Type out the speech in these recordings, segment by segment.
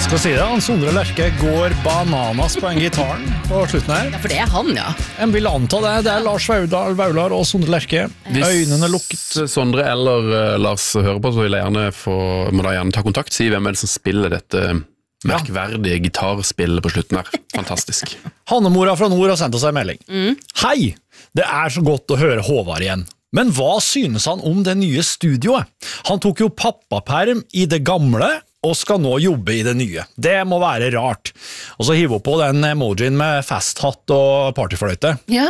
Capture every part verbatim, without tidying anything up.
skal si det, han Sondre Lerche går bananas på en gitaren på slutten her. Ja, for det er han, ja. Jeg vil anta det, det er Lars Vaudal, Vaular og Sondre Lerche. Øynene lukket. Hvis Sondre eller uh, Lars hører på, så vil jeg gjerne få, må da gjerne ta kontakt, si hvem er det som spiller dette merkverdige gitarspillet på slutten her. Fantastisk. Hannemora fra nord har sendt oss en melding. Mm. Hei, det er så godt å høre Håvard igjen. Men hva synes han om det nye studioet? Han tok jo pappaperm i det gamle, og skal nå jobbe i det nye. Det må være rart. Og så hiver hun på den emojien med festhatt og partyfløyte. Ja.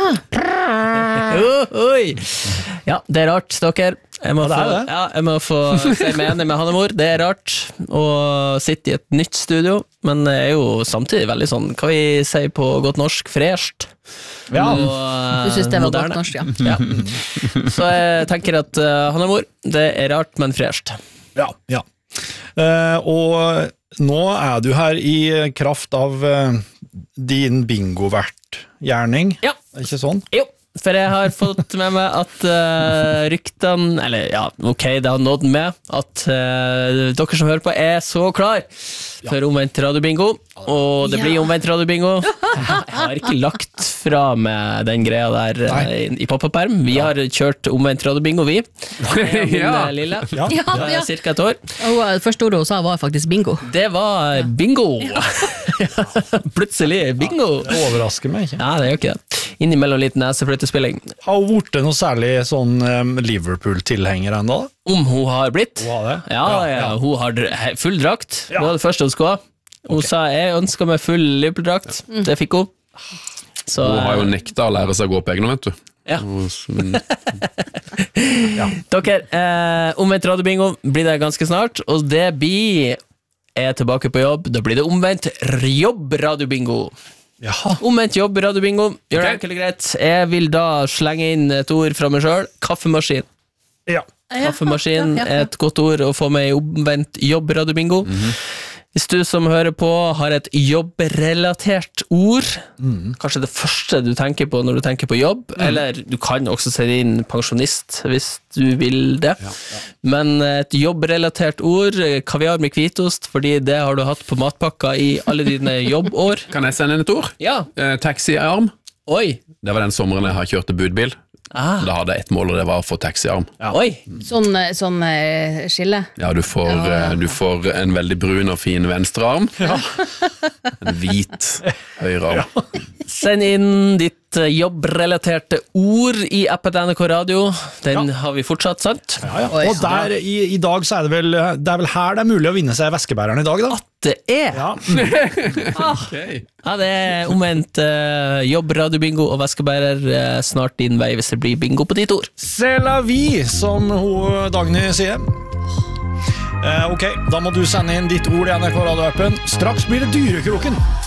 Oi. Ja, det er rart, dere. Jeg må, Ja, det er få, det. ja, jeg må få si meg enig med Hannemor. Det er rart å sitte i et nytt studio, men det er jo samtidig veldig sånn, hva vi sier på godt norsk, fresht. Ja. Og, Du synes det var moderne. godt norsk, ja. Ja. Så jeg tenker at uh, Hannemor, det er rart, men fresht. Ja, ja. Uh, og nå er du her i kraft av uh, din bingo-vert-gjerning. Ja. Ikke sånn? Jo, for jeg har fått med meg at uh, ryktene, eller ja, ok, det har nådd med, at uh, dere som hører på er så klar for omvendt radiobingo, og det Ja. blir omvendt radiobingo. Jeg har ikke lagt fra med den greia der uh, i, i popperperm. Vi har kjørt omvendt radiobingo, vi. Min Ja. uh, lille. Ja. Ja, Det er ja. cirka et år. Og uh, første ordet hun sa var faktisk bingo. Det var bingo. Plutselig bingo. Det overrasker meg ikke. Ja, det gjør ikke det. Innimellom litt nesefløytespilling. Har hun vært noe særlig sånn um, Liverpool-tilhenger enda da? Om hun har blitt. Hun har det? Ja, ja, ja. Hun har dr- full drakt. Ja. Det var det første hun skulle ha. Hun sa, jeg ønsker meg full Liverpool-drakt. Det fikk hun. Så, Hun har jo nekta å lære seg å gå på egne, vet du. Ja. Men dere, eh, omvendt radiobingo blir det ganske snart, og det blir er tilbake på jobb. Da blir det omvendt jobb-radiobingo. Jaha. Omvendt jobb-radiobingo. Gjør det Ok. enkelt og greit. Jeg vil da slenge inn et ord fra meg selv. Kaffemaskin. Ja. Kaffemaskin Ja, ja, ja. er et godt ord å få med i omvendt jobb-radiobingo. Hvis du som hører på har et jobbrelatert ord, kanskje det første du tenker på når du tenker på jobb, eller du kan også sende inn pensjonist hvis du vil det, men et jobbrelatert ord, kaviar med hvitost, fordi det har du hatt på matpakka i alle dine jobbår. kan jeg sende inn et ord? Ja, Eh, taxiarm. oi, Det var den sommeren jeg har kjørt til budbil. ah, Da hadde jeg ett mål, og det var å få taxiarm. oi, Sånn, uh, sånn uh, skille. Ja, du får, Ja, ja. eh, du får en veldig brun og fin venstre arm. En hvit høyre arm. send inn ditt eh, jobbrelaterte ord i appen N R K Radio. Den har vi fortsatt, sant? Ja, ja. Oi. Og der, i, i dag så er det vel Det er vel her det er mulig å vinne seg veskebæreren i dag da. Det er Ja. Okay. Ja, det er omvendt uh, jobb, radiobingo og veskebærer uh, snart din vei hvis det blir bingo på ditt ord. C'est la vie, som hun Dagny sier. Eh, ok, da må du sende inn ditt ord i N R K Radio-appen. Straks blir det Dyrekroken.